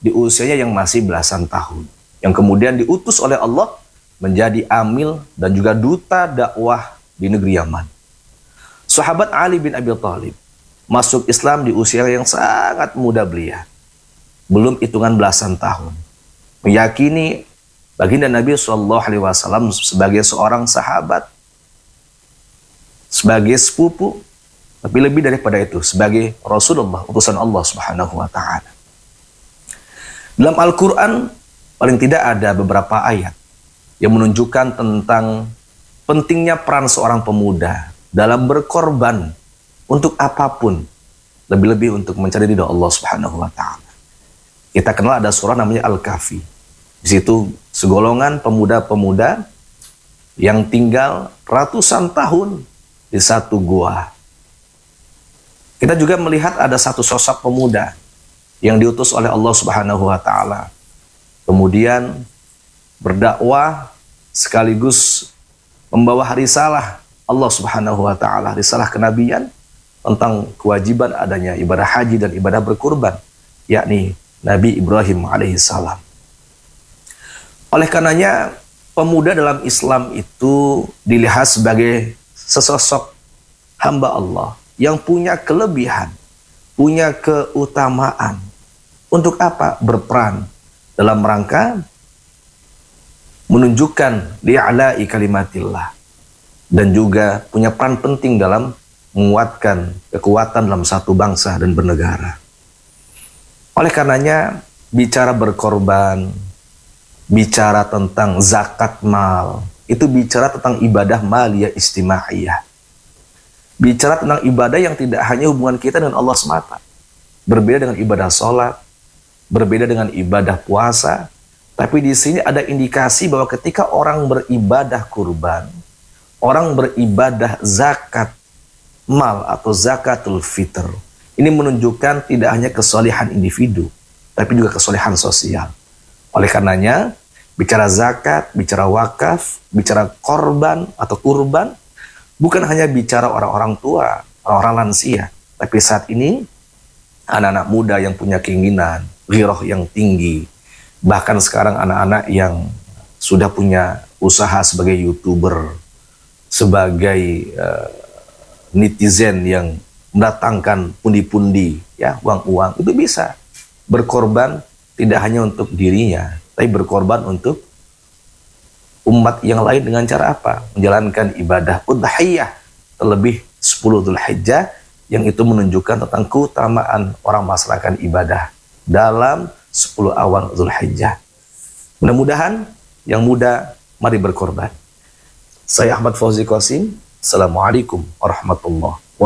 di usianya yang masih belasan tahun, yang kemudian diutus oleh Allah menjadi amil dan juga duta dakwah di negeri Yaman. Sahabat Ali bin Abi Thalib masuk Islam di usia yang sangat muda belia, belum hitungan belasan tahun, meyakini baginda Nabi SAW sebagai seorang sahabat, sebagai sepupu, tapi lebih daripada itu, sebagai Rasulullah, utusan Allah Subhanahu wa Ta'ala. Dalam Al-Quran, paling tidak ada beberapa ayat yang menunjukkan tentang pentingnya peran seorang pemuda dalam berkorban untuk apapun, lebih-lebih untuk mencari ridha Allah Subhanahu wa Ta'ala. Kita kenal ada surah namanya Al-Kahfi. Di situ segolongan pemuda-pemuda yang tinggal ratusan tahun di satu gua. Kita juga melihat ada satu sosok pemuda yang diutus oleh Allah Subhanahu wa Ta'ala, kemudian berdakwah sekaligus membawa risalah Allah Subhanahu wa Ta'ala, risalah kenabian tentang kewajiban adanya ibadah haji dan ibadah berkurban, yakni Nabi Ibrahim alaihissalam. Oleh karenanya, pemuda dalam Islam itu dilihat sebagai sesosok hamba Allah yang punya kelebihan, punya keutamaan. Untuk apa? Berperan dalam rangka menunjukkan li'ala'i kalimatillah, dan juga punya peran penting dalam menguatkan kekuatan dalam satu bangsa dan bernegara. Oleh karenanya, bicara berkorban, bicara tentang zakat mal, itu bicara tentang ibadah maliyah istimaiyah. Bicara tentang ibadah yang tidak hanya hubungan kita dengan Allah semata. Berbeda dengan ibadah sholat, berbeda dengan ibadah puasa. Tapi di sini ada indikasi bahwa ketika orang beribadah kurban, orang beribadah zakat mal atau zakatul fitr, ini menunjukkan tidak hanya kesolehan individu, tapi juga kesolehan sosial. Oleh karenanya, bicara zakat, bicara wakaf, bicara korban atau kurban, bukan hanya bicara orang-orang tua, orang-orang lansia, tapi saat ini anak-anak muda yang punya keinginan, ghirah yang tinggi, bahkan sekarang anak-anak yang sudah punya usaha sebagai YouTuber, sebagai netizen yang mendatangkan pundi-pundi, ya, uang-uang, itu bisa berkorban tidak hanya untuk dirinya, tapi berkorban untuk umat yang lain dengan cara apa? Menjalankan ibadah udhiyah terlebih 10 Dzulhijjah, yang itu menunjukkan tentang keutamaan orang melaksanakan ibadah dalam 10 awal Dzulhijjah. Mudah-mudahan yang muda mari berkorban. Saya Ahmad Fauzi Qasim. Assalamualaikum warahmatullahi wabarakatuh.